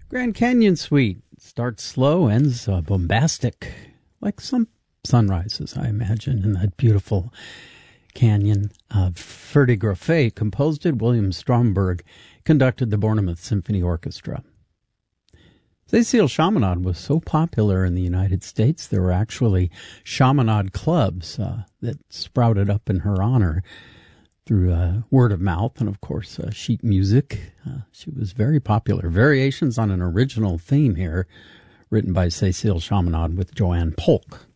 Grand Canyon Suite starts slow, ends bombastic, like some sunrises, I imagine, in that beautiful canyon. Ferde Grofé composed it. William Stromberg conducted the Bournemouth Symphony Orchestra. Cécile Chaminade was so popular in the United States, there were actually Chaminade clubs that sprouted up in her honor through word of mouth and, of course, sheet music. She was very popular. Variations on an original theme here, written by Cécile Chaminade with Joanne Polk.